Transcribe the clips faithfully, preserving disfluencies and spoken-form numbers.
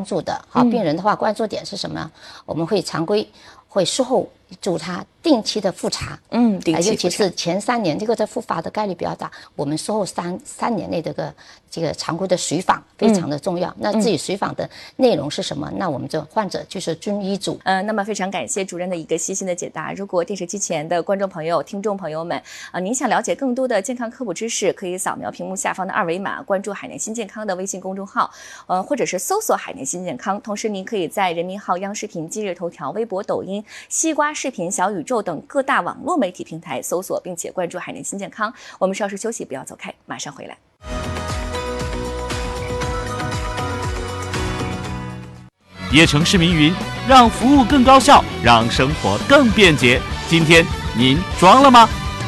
帮助的。好，病人的话关注点是什么呢？我们会常规会术后祝他定期的复查， 嗯，定期尤其是前三年，这个在复发的概率比较大。我们术后三三年内这个这个常规的随访非常的重要。嗯、那至于随访的内容是什么，嗯、那我们这患者就是遵医嘱。 呃，那么非常感谢主任的一个细心的解答。如果电视机前的观众朋友、听众朋友们，呃，您想了解更多的健康科普知识，可以扫描屏幕下方的二维码，关注海南新健康的微信公众号，呃，或者是搜索海南新健康。同时，您可以在人民号、央视频、今日头条、微博、抖音、西瓜视频、小宇宙等各大网络媒体平台搜索并且关注海南新健康。我们稍事休息，不要走开，马上回来。 叶城市民云：让服务更高效，让生活更便捷。今天您装了吗？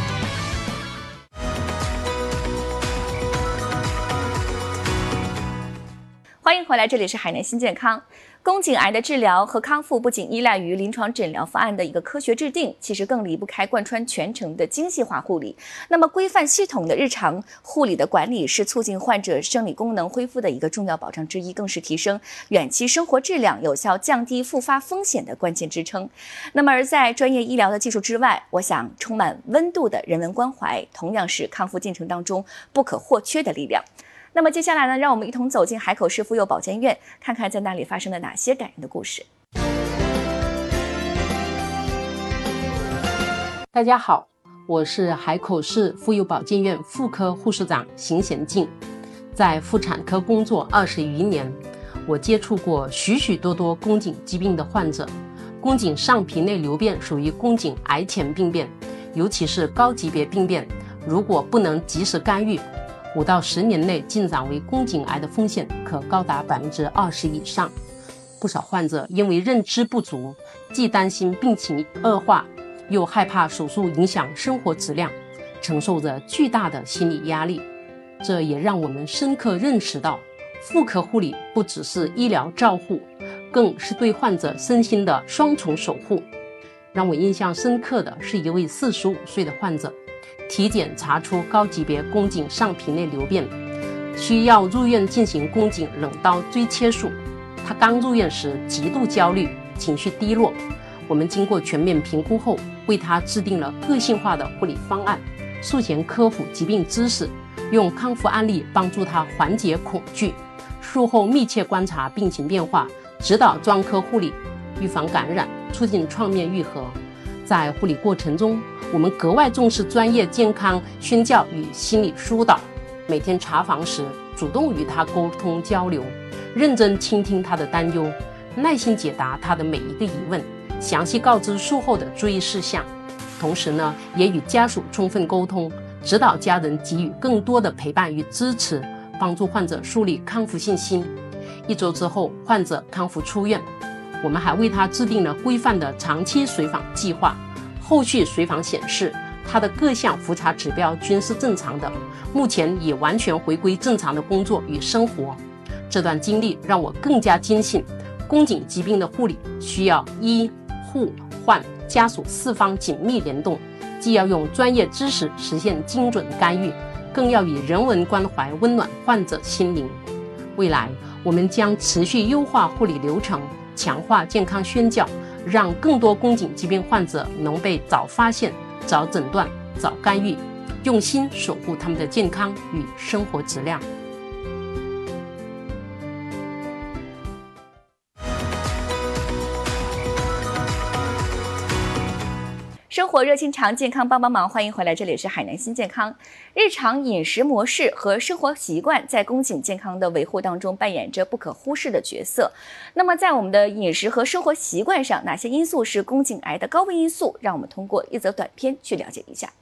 欢迎回来，这里是海南新健康。宫颈癌的治疗和康复不仅依赖于临床诊疗方案的一个科学制定，其实更离不开贯穿全程的精细化护理。那么规范系统的日常护理的管理是促进患者生理功能恢复的一个重要保障之一，更是提升远期生活质量、有效降低复发风险的关键支撑。那么而在专业医疗的技术之外，我想充满温度的人文关怀同样是康复进程当中不可或缺的力量。那么接下来呢，让我们一同走进海口市妇幼保健院，看看在那里发生了哪些感人的故事。 大家好，我是海口市妇幼保健院妇科护士长邢贤静。在妇产科工作二十余年，我接触过许许多多宫颈疾病的患者。宫颈上皮内瘤变属于宫颈癌前病变，尤其是高级别病变，如果不能及时干预，五到十年内进展为宫颈癌的风险可高达百分之二十以上。不少患者因为认知不足，既担心病情恶化，又害怕手术影响生活质量，承受着巨大的心理压力。这也让我们深刻认识到，妇科护理不只是医疗照护，更是对患者身心的双重守护。让我印象深刻的是一位四十五岁的患者，体检查出高级别宫颈上皮内瘤变，需要入院进行宫颈冷刀锥切术。他刚入院时极度焦虑，情绪低落。我们经过全面评估后，为他制定了个性化的护理方案，术前科普疾病知识，用康复案例帮助他缓解恐惧。术后密切观察病情变化，指导专科护理，预防感染，促进创面愈合。在护理过程中，我们格外重视专业健康宣教与心理疏导。每天查房时，主动与他沟通交流，认真倾听他的担忧，耐心解答他的每一个疑问，详细告知术后的注意事项。同时呢，也与家属充分沟通，指导家人给予更多的陪伴与支持，帮助患者树立康复信心。一周之后，患者康复出院。我们还为他制定了规范的长期随访计划。后续随访显示，他的各项复查指标均是正常的，目前已完全回归正常的工作与生活。这段经历让我更加坚信，宫颈疾病的护理需要医、护、患、家属四方紧密联动，既要用专业知识实现精准干预，更要以人文关怀温暖患者心灵。未来，我们将持续优化护理流程，强化健康宣教，让更多宫颈疾病患者能被早发现、早诊断、早干预，用心守护他们的健康与生活质量。 生活热心肠，健康帮帮忙，欢迎回来，这里是海南新健康。日常饮食模式和生活习惯在宫颈健康的维护当中扮演着不可忽视的角色。那么在我们的饮食和生活习惯上，哪些因素是宫颈癌的高危因素？让我们通过一则短片去了解一下。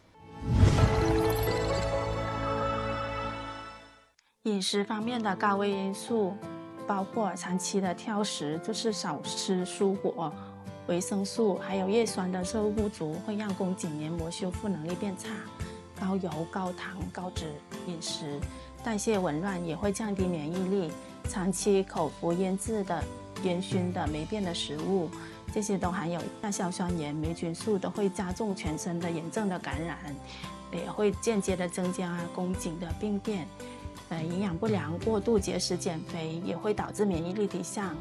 饮食方面的高危因素包括长期的挑食，就是少吃蔬果，维生素还有叶酸的摄入不足，会让宫颈黏膜修复能力变差。高油、高糖、高脂饮食，代谢紊乱也会降低免疫力。长期口服腌制的、烟熏的、霉变的食物，这些都含有亚硝酸盐、霉菌素，都会加重全身的炎症的感染，也会间接的增加宫颈的病变。呃，营养不良、过度节食、减肥也会导致免疫力低下，